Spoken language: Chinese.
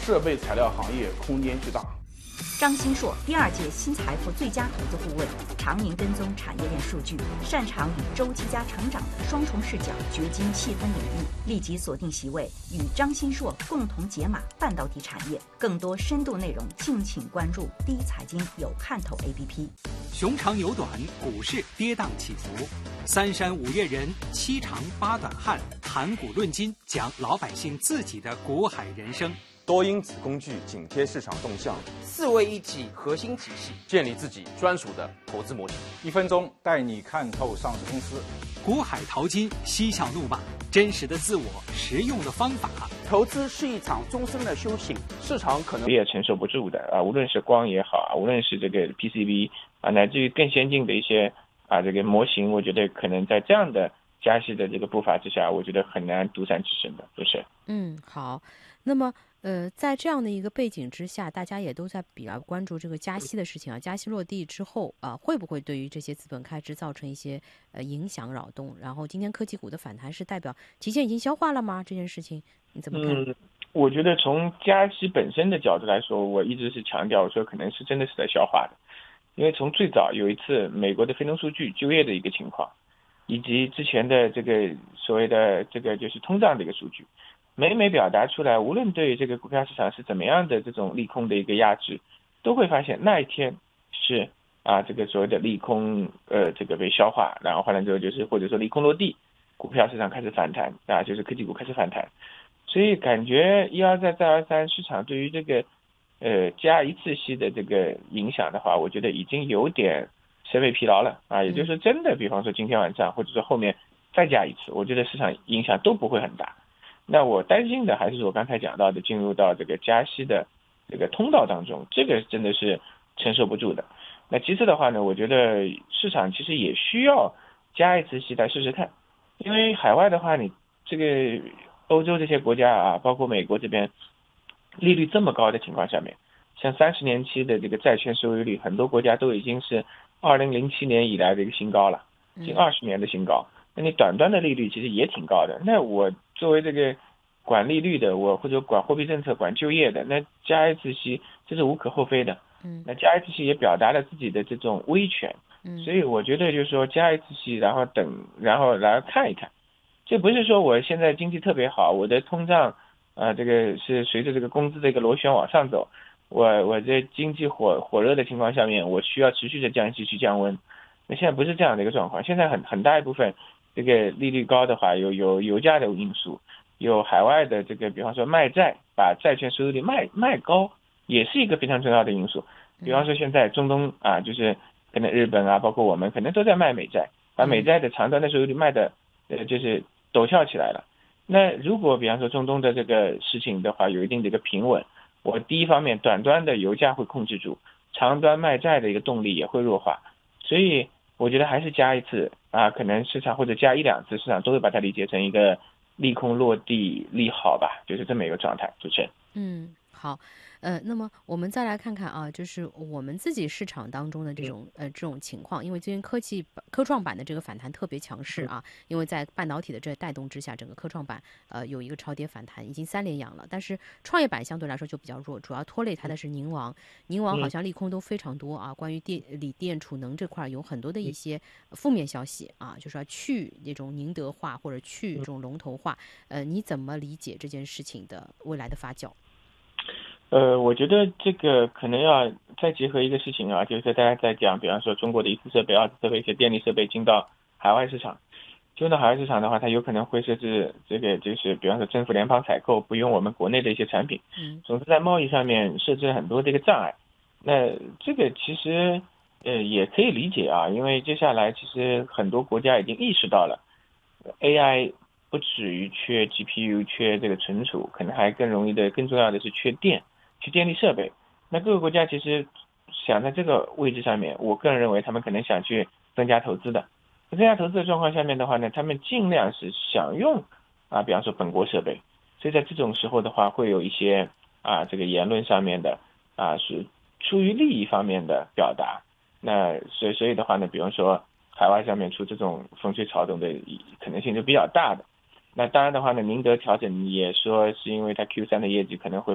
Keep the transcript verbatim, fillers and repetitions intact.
设备材料行业空间巨大。 张新硕，第二届新财富最佳投资顾问，常年跟踪产业链数据，擅长以周期加成长的双重视角掘金细分领域，立即锁定席位，与张新硕共同解码半导体产业。更多深度内容，敬请关注第一财经有看头 A P P。 熊长牛短，股市跌宕起伏，三山五岳人，七长八短汉，谈股论金，讲老百姓自己的股海人生。 多因子工具紧贴市场动向， 四位一体核心体系， 建立自己专属的投资模型。 一分钟带你看透上市公司。 股海淘金，嬉笑怒骂，真实的自我，实用的方法。 投资是一场终身的修行， 市场可能也承受不住的啊，无论是光也好啊，无论是这个 P C B 啊，乃至于更先进的一些啊这个模型，我觉得可能在这样的加息的这个步伐之下，我觉得很难独善其身的，不是？ 嗯，好，那么。呃，在这样的一个背景之下，大家也都在比较关注这个加息的事情啊。加息落地之后啊，会不会对于这些资本开支造成一些呃影响扰动？然后今天科技股的反弹是代表提前已经消化了吗？这件事情你怎么看？ 嗯，我觉得从加息本身的角度来说，我一直是强调，我说可能是真的是在消化的，因为从最早有一次美国的非农数据就业的一个情况，以及之前的这个所谓的这个就是通胀的一个数据。每每表达出来，无论对这个股票市场是怎么样的这种利空的一个压制，都会发现那一天是啊这个所谓的利空呃这个被消化，然后换了之后就是或者说利空落地，股票市场开始反弹啊，就是科技股开始反弹，所以感觉一而再再而三市场对于这个呃加一次息的这个影响的话，我觉得已经有点审美疲劳了啊，也就是说真的，比方说今天晚上或者说后面再加一次，我觉得市场影响都不会很大。那我担心的还是我刚才讲到的，进入到这个加息的这个通道当中，这个真的是承受不住的。那其次的话呢，我觉得市场其实也需要加一次息来试试看，因为海外的话，你这个欧洲这些国家啊，包括美国这边利率这么高的情况下面，像三十年期的这个债券收益率，很多国家都已经是二零零七年以来的一个新高了，近二十年的新高。那你短端的利率其实也挺高的，那我作为这个管利率的，我或者管货币政策、管就业的，那加一次息这是无可厚非的。嗯，那加一次息也表达了自己的这种威权。嗯，所以我觉得就是说加一次息，然后等，然后来看一看，这不是说我现在经济特别好，我的通胀啊、呃，这个是随着这个工资的一个螺旋往上走，我我这经济火火热的情况下面，我需要持续的降息去降温。那现在不是这样的一个状况，现在很很大一部分。这个利率高的话，有有油价的因素，有海外的这个，比方说卖债，把债券收益率卖卖高，也是一个非常重要的因素。比方说现在中东啊，就是可能日本啊，包括我们可能都在卖美债，把美债的长端的收益率卖的呃就是陡峭起来了。那如果比方说中东的这个事情的话，有一定的一个平稳，我第一方面短端的油价会控制住，长端卖债的一个动力也会弱化，所以我觉得还是加一次啊，可能市场或者加一两次，市场都会把它理解成一个利空落地利好吧，就是这么一个状态。主持人， 嗯，好。呃，那么我们再来看看啊，就是我们自己市场当中的这种呃这种情况，因为最近科技科创板的这个反弹特别强势啊，因为在半导体的这带动之下，整个科创板呃有一个超跌反弹，已经三连阳了。但是创业板相对来说就比较弱，主要拖累它的是宁王，宁王好像利空都非常多啊，关于电锂电储能这块有很多的一些负面消息啊，就是要去那种宁德化或者去这种龙头化，呃，你怎么理解这件事情的未来的发酵？ 呃，我觉得这个可能要再结合一个事情啊，就是大家在讲，比方说中国的一次设备、二次设备、一些电力设备进到海外市场，进到海外市场的话，它有可能会设置这个就是比方说政府联邦采购不用我们国内的一些产品，嗯，总之在贸易上面设置了很多这个障碍。那这个其实呃也可以理解啊，因为接下来其实很多国家已经意识到了 A I 不止于缺 G P U、缺这个存储，可能还更容易的、更重要的是缺电。去电力设备，那各个国家其实想在这个位置上面，我个人认为他们可能想去增加投资的。增加投资的状况下面的话呢，他们尽量是想用啊，比方说本国设备，所以在这种时候的话，会有一些啊这个言论上面的啊是出于利益方面的表达。那所以所以的话呢，比方说海外上面出这种风吹草动的可能性就比较大的。那当然的话呢，宁德调整也说是因为它 Q 三的业绩可能会